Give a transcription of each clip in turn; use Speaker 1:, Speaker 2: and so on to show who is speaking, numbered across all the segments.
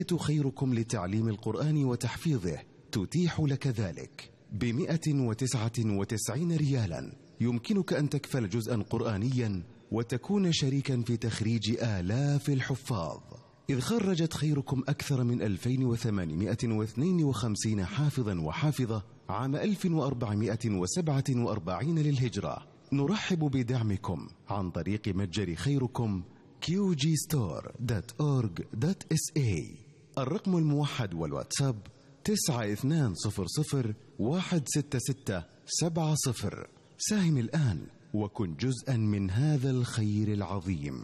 Speaker 1: خيركم لتعليم القرآن وتحفيظه تتيح لك ذلك ب199 ريالا. يمكنك أن تكفل جزءا قرآنيا وتكون شريكا في تخريج آلاف الحفاظ، إذ خرجت خيركم أكثر من 2852 حافظا وحافظة عام 1447 للهجرة. نرحب بدعمكم عن طريق متجر خيركم qgstore.org.sa. الرقم الموحد والواتساب 9200166770. ساهم الآن وكن جزءا من هذا الخير العظيم.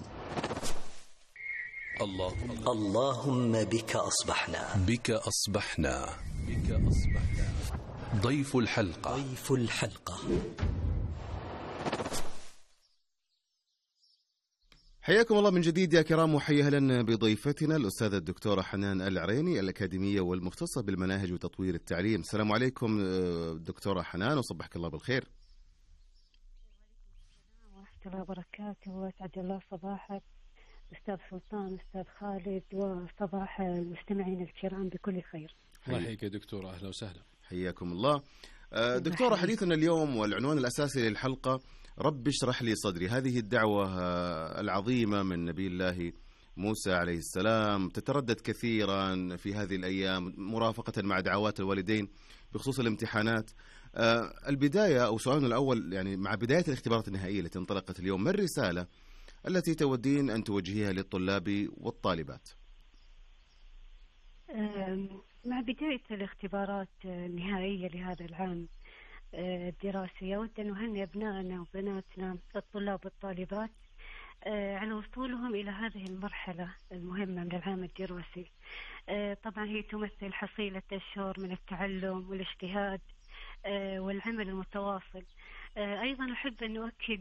Speaker 2: اللهم بك أصبحنا.
Speaker 3: ضيف الحلقة.
Speaker 1: حياكم الله من جديد يا كرام، وحيا أهلا بضيفتنا الأستاذة الدكتورة حنان العريني، الأكاديمية والمختصة بالمناهج وتطوير التعليم. السلام عليكم دكتورة حنان، وصبحك الله بالخير.
Speaker 4: ورحمة الله وبركاته، وأسعد الله صباحك أستاذ سلطان، أستاذ خالد، وصباح المستمعين الكرام بكل خير.
Speaker 5: الله يحييك يا دكتورة، أهلا وسهلا.
Speaker 1: حياكم الله. دكتورة، حديثنا اليوم والعنوان الأساسي للحلقة رب اشرح لي صدري. هذه الدعوة العظيمة من نبي الله موسى عليه السلام تتردد كثيرا في هذه الأيام مرافقة مع دعوات الوالدين بخصوص الامتحانات. البداية أو سؤالنا الأول، يعني مع بداية الاختبارات النهائية التي انطلقت اليوم، ما الرسالة التي تودين أن توجهيها للطلاب والطالبات؟
Speaker 4: مع بداية الاختبارات النهائية لهذا العام الدراسي، أود أن أهنئ أبنائنا وبناتنا الطلاب والطالبات على وصولهم إلى هذه المرحلة المهمة من العام الدراسي. طبعا هي تمثل حصيلة أشهر من التعلم والاجتهاد والعمل المتواصل. أيضا أحب أن أؤكد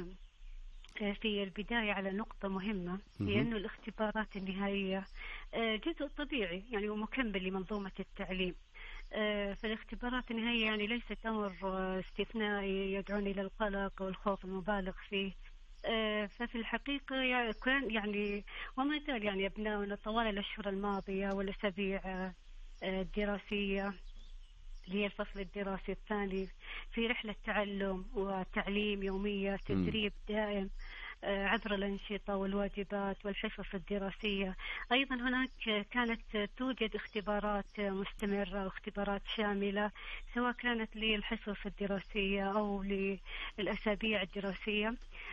Speaker 4: في البداية على نقطة مهمة، هي أن الاختبارات النهائية جزء طبيعي يعني ومكمل لمنظومة التعليم. فالاختبارات النهائية يعني ليست أمر استثنائي يدعوني إلى القلق والخوف المبالغ فيه. ففي الحقيقة كان يعني وما زال يعني أبناؤنا طوال الأشهر الماضية والأسابيع الدراسية هي الفصل الدراسي الثاني في رحلة تعلم وتعليم يومية، تدريب دائم عبر الأنشطة والواجبات والحصص الدراسية. أيضا هناك كانت توجد اختبارات مستمرة واختبارات شاملة، سواء كانت للحصص الدراسية أو للأسابيع الدراسية.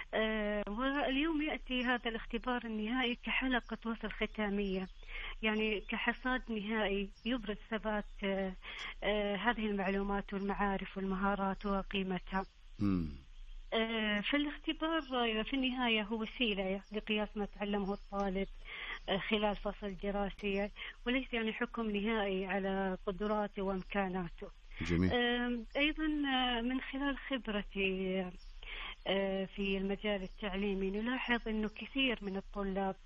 Speaker 4: واليوم يأتي هذا الاختبار النهائي كحلقة وصل ختامية، يعني كحصاد نهائي يبرز ثبات هذه المعلومات والمعارف والمهارات وقيمتها. فالاختبار في النهاية هو وسيلة لقياس ما تعلمه الطالب خلال فصل دراسي، وليس يعني حكم نهائي على قدراته وإمكاناته.
Speaker 1: جميل.
Speaker 4: أيضا من خلال خبرتي في المجال التعليمي نلاحظ أنه كثير من الطلاب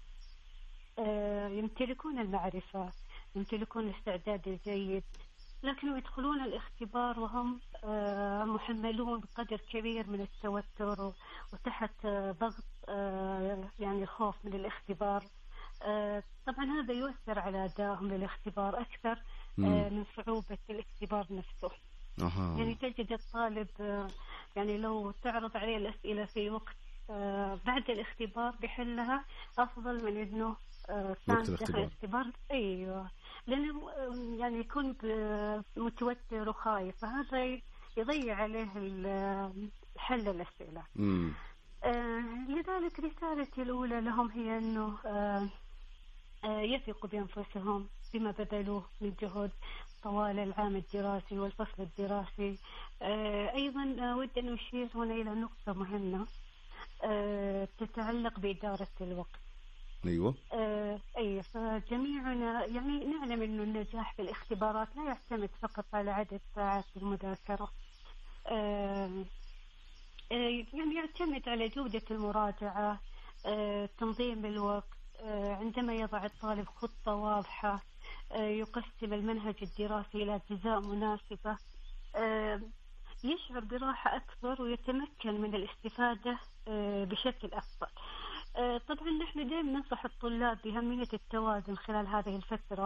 Speaker 4: يمتلكون المعرفة، يمتلكون الاستعداد الجيد، لكن يدخلون الاختبار وهم محملون بقدر كبير من التوتر وتحت ضغط يعني الخوف من الاختبار. طبعا هذا يؤثر على أدائهم للاختبار أكثر من صعوبة الاختبار نفسه. يعني تجد الطالب يعني لو تعرض عليه الأسئلة في وقت بعد الاختبار بحلها أفضل من إنه كان داخل الاختبار. أيوة، لأنه يعني يكون متوتر وخايف، فهذا يضيع عليه حل الأسئلة. لذلك رسالتي الأولى لهم هي أنه يثقوا بأنفسهم بما بذلوه من جهد طوال العام الدراسي والفصل الدراسي. أيضا أود أن أشير هنا إلى نقطة مهمة تتعلق بإدارة الوقت.
Speaker 1: أيوة.
Speaker 4: أي، فجميعنا يعني نعلم أن النجاح في الاختبارات لا يعتمد فقط على عدد ساعات المذاكرة، يعني يعتمد على جودة المراجعة، تنظيم الوقت. عندما يضع الطالب خطة واضحة، يقسم المنهج الدراسي إلى أجزاء مناسبة، يشعر براحة أكبر ويتمكن من الاستفادة بشكل أفضل. طبعا نحن دائما ننصح الطلاب بأهمية التوازن خلال هذه الفترة